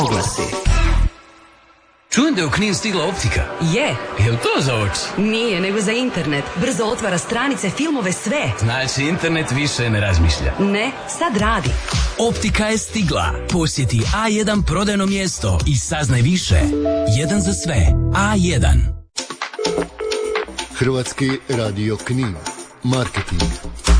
Oglasi. Čujem da je u Knin stigla optika. Je. Jel to za oči? Nije, nego za internet. Brzo otvara stranice, filmove, sve. Znači, internet više ne razmišlja. Ne, sad radi. Optika je stigla. Posjeti A1 prodajno mjesto i saznaj više. Jedan za sve. A1. Hrvatski radio Knin. Marketing.